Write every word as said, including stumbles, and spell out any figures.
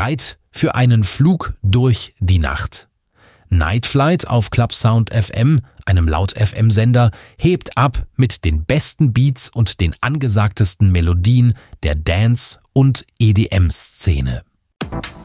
Bereit für einen Flug durch die Nacht? Night Flight auf Clubsound F M, einem Laut-F M-Sender, hebt ab mit den besten Beats und den angesagtesten Melodien der Dance- und E D M-Szene.